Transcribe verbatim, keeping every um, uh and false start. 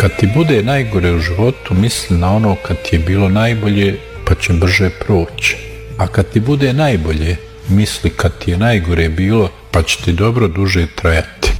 Kad ti bude najgore u životu, misli na ono kad ti je bilo najbolje, pa će brže proći. A kad ti bude najbolje, misli kad ti je najgore bilo, pa će ti dobro duže trajati.